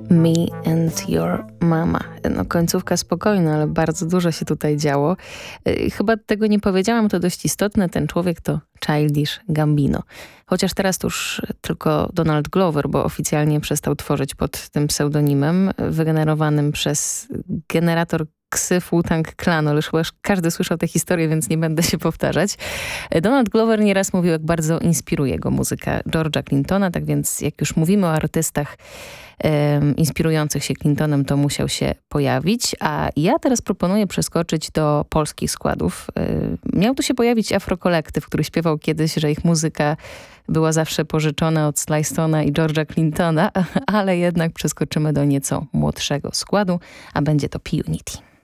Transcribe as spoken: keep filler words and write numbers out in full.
Me and Your Mama. No, końcówka spokojna, ale bardzo dużo się tutaj działo. Yy, chyba tego nie powiedziałam, to dość istotne. Ten człowiek to Childish Gambino. Chociaż teraz to już tylko Donald Glover, bo oficjalnie przestał tworzyć pod tym pseudonimem wygenerowanym przez generator ksy Wu-Tang Clan, ale chyba każdy słyszał tę historię, więc nie będę się powtarzać. Donald Glover nieraz mówił, jak bardzo inspiruje go muzyka George'a Clintona, tak więc jak już mówimy o artystach um, inspirujących się Clintonem, to musiał się pojawić, a ja teraz proponuję przeskoczyć do polskich składów. Um, miał tu się pojawić Afro Collective, który śpiewał kiedyś, że ich muzyka była zawsze pożyczona od Sly Stone'a i George'a Clintona, ale jednak przeskoczymy do nieco młodszego składu, a będzie to P-Unity.